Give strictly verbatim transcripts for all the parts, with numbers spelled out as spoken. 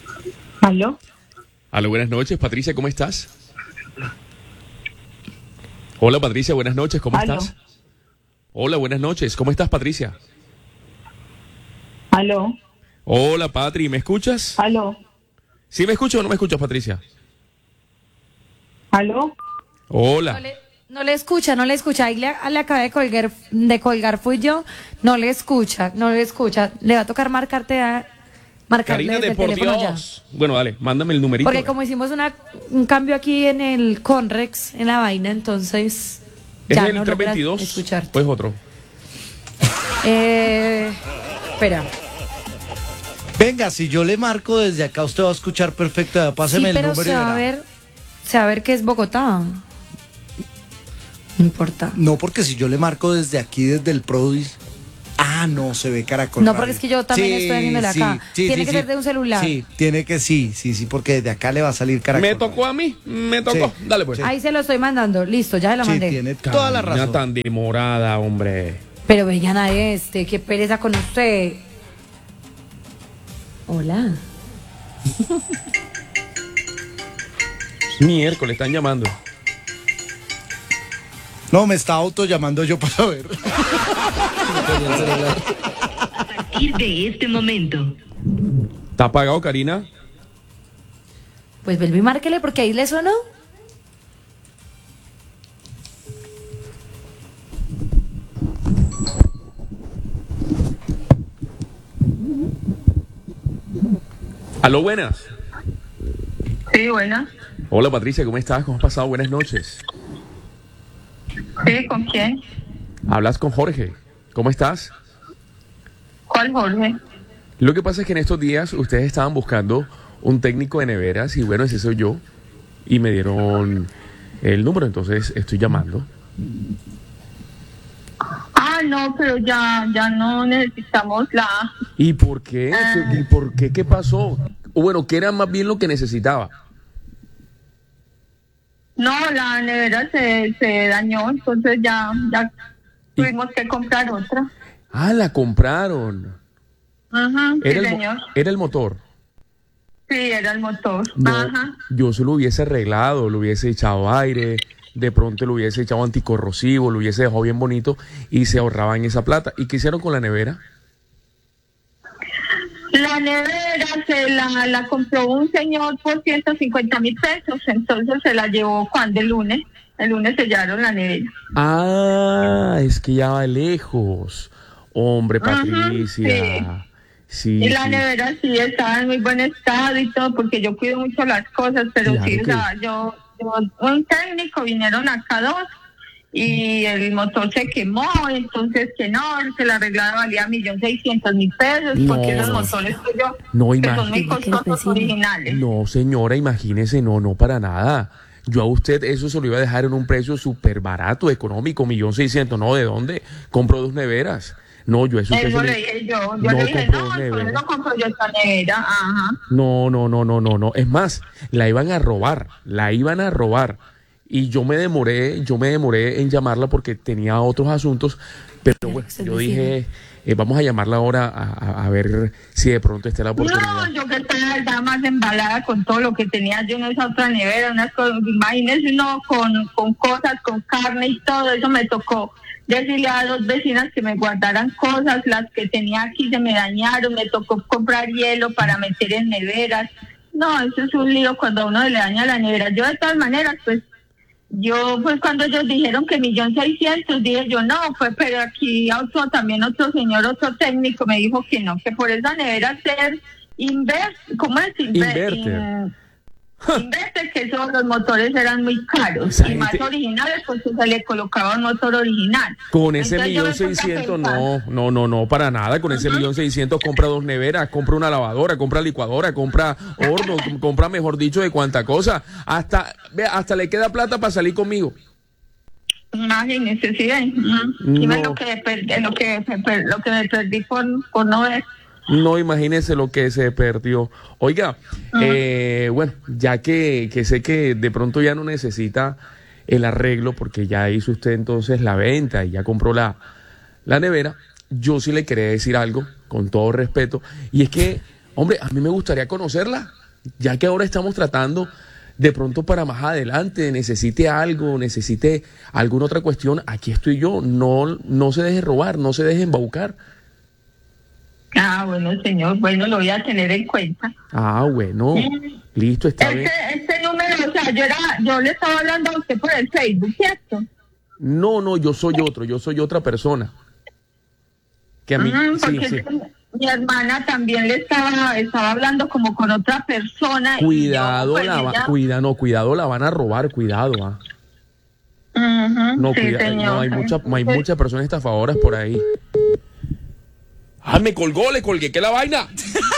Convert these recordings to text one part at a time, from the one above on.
¿Aló? Aló, buenas noches, Patricia, ¿cómo estás? Hola, Patricia, buenas noches, ¿cómo ¿Aló? estás? Hola, buenas noches, ¿cómo estás, Patricia? ¿Aló? Hola, Patri, ¿me escuchas? ¿Aló? ¿Sí me escuchas o no me escuchas, Patricia? ¿Aló? No Hola. le, no le escucha, no le escucha. Ahí le, le acabé de colgar, de colgar fui yo. No le escucha, no le escucha. Le va a tocar marcarte a, marcarle Karina, desde de el por teléfono ya. Dios. Bueno, dale, mándame el numerito. Porque como hicimos una, un cambio aquí en el Conrex, en la vaina, entonces ¿Es ya el no logra trescientos veintidós escucharte. o es otro? Eh, espera. Venga, si yo le marco desde acá, usted va a escuchar perfecto. Páseme Sí, el pero número se y va a verá. ver, se va a ver que es Bogotá. No importa. No, porque si yo le marco desde aquí, desde el Prodis. Ah, no, se ve Caracol No, Radio. porque es que yo también estoy haciéndole sí, acá. sí, Tiene sí, que sí. ser de un celular. Sí, tiene que sí, sí, sí, porque desde acá le va a salir Caracol Me tocó Radio. a mí, me tocó. Sí. Dale, pues. Sí. Ahí se lo estoy mandando. Listo, ya se la Sí, mandé. tiene toda la Karina, razón. tan demorada, hombre. Pero vean a este, qué pereza con usted. Hola. Miércoles, están llamando. No, me está auto llamando yo para ver. A partir de este momento. ¿Está apagado, Karina? Pues vuelve y márquele porque ahí le sonó. Aló, buenas. Sí, buena. Hola, Patricia, ¿cómo estás? ¿Cómo has pasado? Buenas noches. Sí, ¿con quién? Hablas con Jorge. ¿Cómo estás? ¿Cuál Jorge? Lo que pasa es que en estos días ustedes estaban buscando un técnico de neveras y bueno, ese soy yo. Y me dieron el número, entonces estoy llamando. Ah, no, pero ya, ya no necesitamos la... ¿Y por qué? Ah. ¿Y por qué? ¿Qué pasó? O bueno, ¿qué era más bien lo que necesitaba? No, la nevera se, se dañó, entonces ya, ya tuvimos que comprar otra. Ah, la compraron. Ajá, sí, Era el, mo- señor. era el motor. Sí, era el motor. No, Ajá. yo se lo hubiese arreglado, le hubiese echado aire, de pronto le hubiese echado anticorrosivo, lo hubiese dejado bien bonito y se ahorraban esa plata. ¿Y qué hicieron con la nevera? La nevera se la, la compró un señor por ciento cincuenta mil pesos, entonces se la llevó cuando el lunes. El lunes sellaron la nevera. Ah, es que ya va lejos. Hombre, Ajá, Patricia. Sí, Y la sí. nevera sí estaba en muy buen estado y todo, porque yo cuido mucho las cosas, pero Claro sí, o que- sea, yo, yo, un técnico, vinieron acá dos, y el motor se quemó, entonces que no, que la arreglada valía millón seiscientos mil pesos, porque No. esos motores tuyos, No, que son muy imagínate. costosos originales. No, señora, imagínese, no, no, para nada. Yo a usted eso se lo iba a dejar en un precio súper barato, económico, millón seiscientos. No, ¿de dónde? Compro dos neveras. No, yo eso usted Eso se le lo- dije yo, yo No le dije, compró no, dos por eso neveras. no compro yo esta nevera, ajá. No, no, no, no, no, no. Es más, la iban a robar, la iban a robar. Y yo me demoré, yo me demoré en llamarla porque tenía otros asuntos. Pero Claro, bueno, usted yo decía. dije, eh, vamos a llamarla ahora a, a- a ver si de pronto está la oportunidad. No, yo que estaba ya más embalada con todo lo que tenía yo en esa otra nevera, unas cosas, imagínese uno con, con cosas, con carne y todo eso, me tocó decirle a dos vecinas que me guardaran cosas, las que tenía aquí se me dañaron, me tocó comprar hielo para meter en neveras. No, eso es un lío cuando a uno le daña la nevera. Yo de todas maneras, pues, yo pues cuando ellos dijeron que millón seiscientos, dije yo no, pues pero aquí otro, también otro señor, otro técnico me dijo que no, que por esa nevera ser invert, ¿cómo es? Inver- Inverter. in- Inverter, que esos los motores eran muy caros Esa y más gente- originales porque se le colocaba un motor original. Con ese Entonces, yo millón me puse a seiscientos, pensar, no, no, no, no, para nada. Con ese millón seiscientos compra dos neveras, compra una lavadora, compra licuadora, compra horno, com- compra, mejor dicho, de cuánta cosa. Hasta, vea, hasta le queda plata para salir conmigo. Imagínese, sí, ven. Ujú. Dime No. lo que perdí, lo que per- lo que me perdí por, por no ver. No, imagínese lo que se perdió. Oiga, eh, bueno, ya que, que sé que de pronto ya no necesita el arreglo porque ya hizo usted entonces la venta y ya compró la, la nevera, yo sí le quería decir algo, con todo respeto, y es que Hombre, a mí me gustaría conocerla, ya que ahora estamos tratando de pronto para más adelante, necesite algo, necesite alguna otra cuestión, aquí estoy yo, no, no se deje robar, no se deje embaucar. Ah, bueno, señor, bueno, lo voy a tener en cuenta. Ah, bueno, Mm. listo, está bien. Este, este número, o sea, yo era, yo le estaba hablando a usted por el Facebook, ¿cierto? No, no, yo soy otro, yo soy otra persona. Que a mí, Mm, sí, porque sí. es que mi hermana también le estaba, estaba hablando como con otra persona. Cuidado, y yo, pues, la va- ella- cuida, no, cuidado, la van a robar, cuidado, ah. Ujú, No, sí, cuida- señor. no, hay mucha, hay Entonces, muchas personas estafadoras por ahí. Ah, me colgó, le colgué, ¿qué la vaina?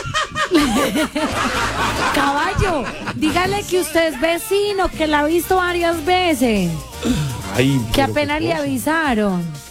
Caballo, dígale que usted es vecino, que la ha visto varias veces, Ay, que pero qué apenas le cosa. avisaron.